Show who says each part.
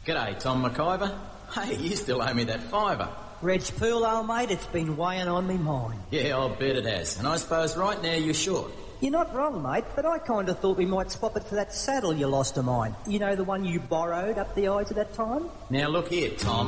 Speaker 1: G'day, Tom McIver. Hey, you still owe me that $5.
Speaker 2: Reg Poole, old mate, it's been weighing on me mind.
Speaker 1: Yeah, I'll bet it has. And I suppose right now you're short.
Speaker 2: You're not wrong, mate, but I kind of thought we might swap it for that saddle you lost of mine. You know, the one you borrowed up the eyes at that time?
Speaker 1: Now look here, Tom.